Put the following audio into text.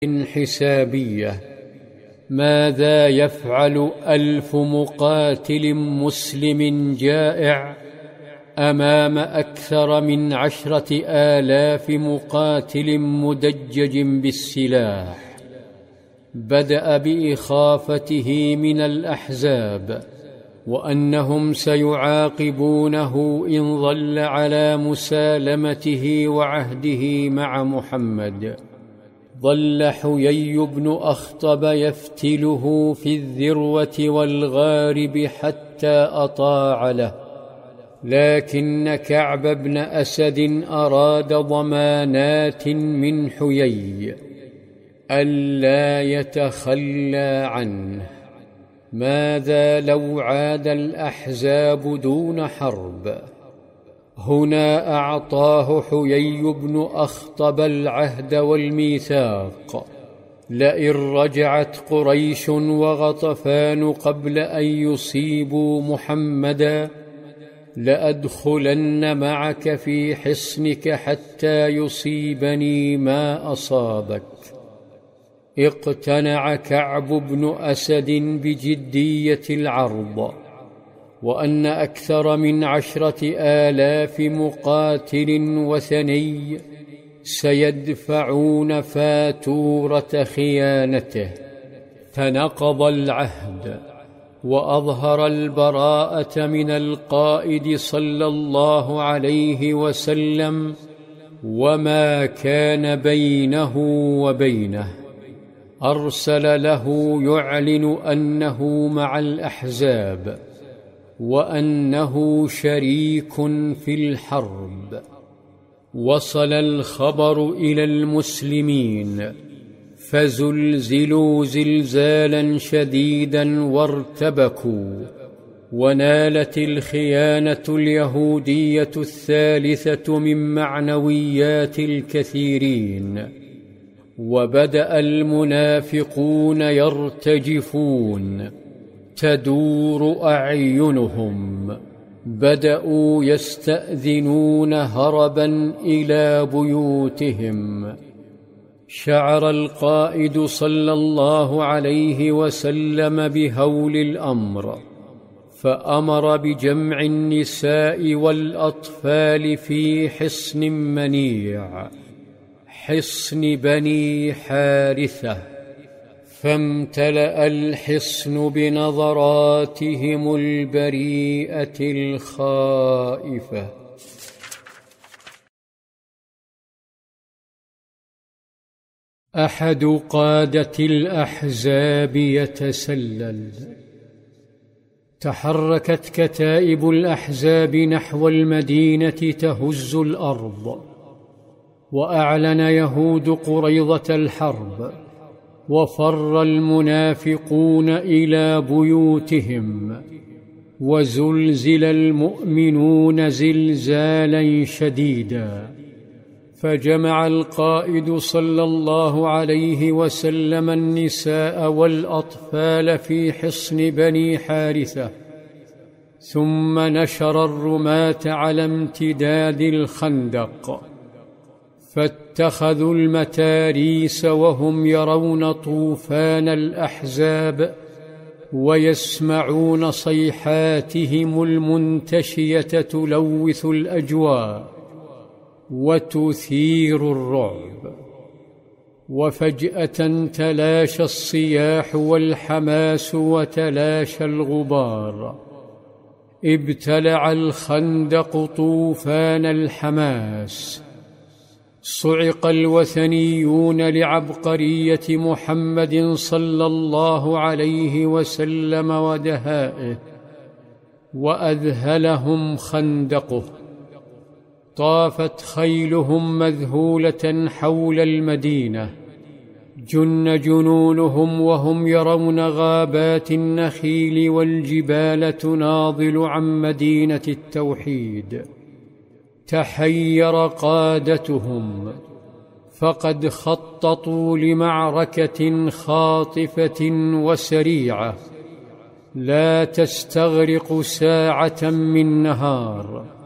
حسابية. ماذا يفعل 1000 مقاتل مسلم جائع أمام أكثر من 10,000 مقاتل مدجج بالسلاح؟ بدأ بإخافته من الأحزاب وأنهم سيعاقبونه إن ظل على مسالمته وعهده مع محمد. ظل حيي بن أخطب يفتله في الذروة والغارب حتى أطاع له، لكن كعب بن أسد أراد ضمانات من حيي ألا يتخلى عنه. ماذا لو عاد الأحزاب دون حرب؟ هنا أعطاه حيي بن أخطب العهد والميثاق: لئن رجعت قريش وغطفان قبل أن يصيبوا محمدا لأدخلن معك في حصنك حتى يصيبني ما أصابك. اقتنع كعب بن أسد بجدية العرض، وأن أكثر من 10,000 مقاتل وثني سيدفعون فاتورة خيانته. فنقض العهد وأظهر البراءة من القائد صلى الله عليه وسلم وما كان بينه وبينه. أرسل له يعلن أنه مع الأحزاب وأنه شريك في الحرب. وصل الخبر إلى المسلمين فزلزلوا زلزالا شديدا وارتبكوا، ونالت الخيانة اليهودية الثالثة من معنويات الكثيرين، وبدأ المنافقون يرتجفون تدور أعينهم. بدأوا يستأذنون هربا إلى بيوتهم. شعر القائد صلى الله عليه وسلم بهول الأمر، فأمر بجمع النساء والأطفال في حصن منيع، حصن بني حارثة. فامتلأ الحصن بنظراتهم البريئة الخائفة. أحد قادة الأحزاب يتسلل. تحركت كتائب الأحزاب نحو المدينة تهز الأرض، وأعلن يهود قريظة الحرب، وفر المنافقون إلى بيوتهم، وزلزل المؤمنون زلزالا شديدا. فجمع القائد صلى الله عليه وسلم النساء والأطفال في حصن بني حارثة، ثم نشر الرماة على امتداد الخندق، فاتخذوا المتاريس وهم يرون طوفان الأحزاب ويسمعون صيحاتهم المنتشية تلوث الأجواء وتثير الرعب. وفجأة تلاشى الصياح والحماس وتلاشى الغبار. ابتلع الخندق طوفان الحماس. صعق الوثنيون لعبقرية محمد صلى الله عليه وسلم ودهائه، وأذهلهم خندقه. طافت خيلهم مذهولة حول المدينة، جن جنونهم وهم يرون غابات النخيل والجبال تناضل عن مدينة التوحيد. تحير قادتهم، فقد خططوا لمعركة خاطفة وسريعة لا تستغرق ساعة من نهار.